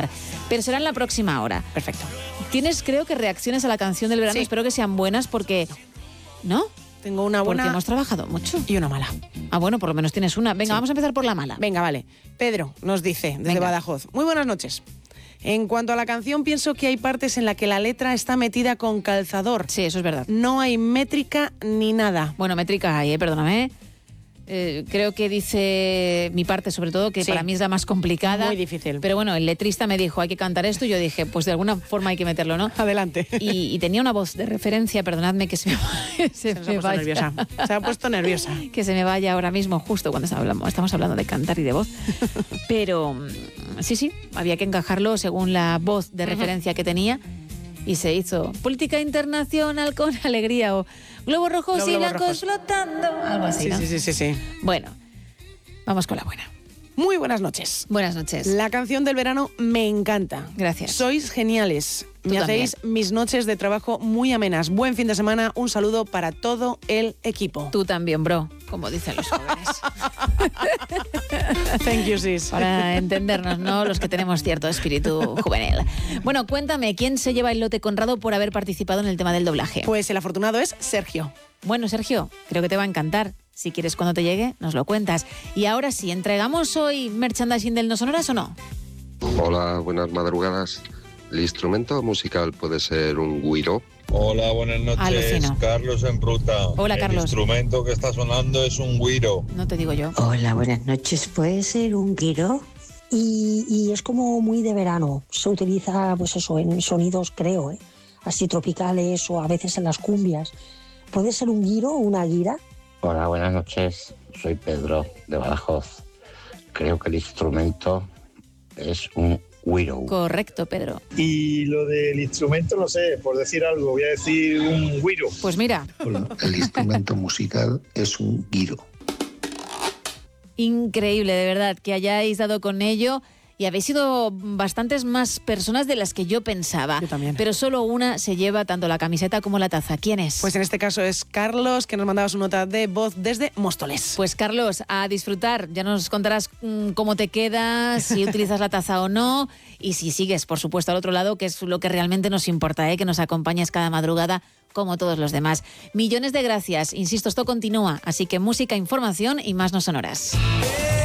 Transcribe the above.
cantar. Pero será en la próxima hora. Perfecto. Tienes, creo que, reacciones a la canción del verano. Sí. Espero que sean buenas porque... ¿No? Tengo una buena... Porque hemos trabajado mucho. Y una mala. Ah, bueno, por lo menos tienes una. Venga, Sí. vamos a empezar por la mala. Venga, vale. Pedro nos dice, desde Venga. Badajoz. Muy buenas noches. En cuanto a la canción, pienso que hay partes en las que la letra está metida con calzador. Sí, eso es verdad. No hay métrica ni nada. Bueno, métrica hay, perdóname. Creo que dice mi parte, sobre todo, que Sí. para mí es la más complicada. Muy difícil. Pero bueno, el letrista me dijo, hay que cantar esto, y yo dije, pues de alguna forma hay que meterlo, ¿no? Adelante. Y tenía una voz de referencia, perdonadme que se me Se nos ha puesto nerviosa. Se ha puesto nerviosa. Que se me vaya ahora mismo, justo cuando estamos hablando de cantar y de voz. Pero sí, había que encajarlo según la voz de referencia que tenía. Y se hizo política internacional con alegría o globos rojos Los y globos blancos rojos. flotando. Algo así, ¿no? Sí. Bueno, vamos con la buena. Muy buenas noches. Buenas noches. La canción del verano me encanta. Gracias. Sois geniales. Me también. hacéis mis noches de trabajo muy amenas. Buen fin de semana. Un saludo para todo el equipo. Tú también, bro, como dicen los jóvenes. Thank you, sis. Para entendernos, ¿no? Los que tenemos cierto espíritu juvenil. Bueno, cuéntame, ¿quién se lleva el lote Conrado por haber participado en el tema del doblaje? Pues el afortunado es Sergio. Bueno, Sergio, creo que te va a encantar. Si quieres, cuando te llegue, nos lo cuentas. Y ahora sí, ¿entregamos hoy merchandising del No Sonoras o no? Hola, buenas madrugadas. El instrumento musical puede ser un güiro. Hola, buenas noches. Alucino. Carlos en Ruta. Hola, Carlos. El instrumento que está sonando es un güiro. No te digo yo. Hola, buenas noches. ¿Puede ser un guiro? Y es como muy de verano. Se utiliza, pues eso, en sonidos, creo, así tropicales o a veces en las cumbias. ¿Puede ser un guiro o una guira? Hola, buenas noches. Soy Pedro, de Badajoz. Creo que el instrumento es un güiro. Correcto, Pedro. Y lo del instrumento, no sé, por decir algo, voy a decir un güiro. Pues mira, El instrumento musical es un guiro. increíble, de verdad, que hayáis dado con ello. Y habéis sido bastantes más personas de las que yo pensaba. Yo también. Pero solo una se lleva tanto la camiseta como la taza. ¿Quién es? Pues en este caso es Carlos, que nos mandaba su nota de voz desde Móstoles. Pues Carlos, a disfrutar. Ya nos contarás cómo te quedas, si utilizas la taza o no, y si sigues, por supuesto, al otro lado, que es lo que realmente nos importa, que nos acompañes cada madrugada como todos los demás. Millones de gracias. Insisto, esto continúa, así que música, información y más No Sonoras.